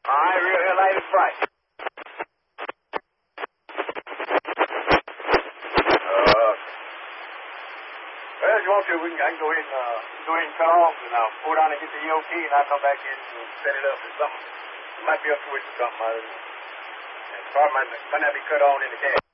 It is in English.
All right, real here, light is bright. Well, if you want to, I can go ahead and cut off, and I'll pull down and get the EOT, and I'll come back in and set it up or something. It might be a switch or something. And the car might not be cut on in the gas.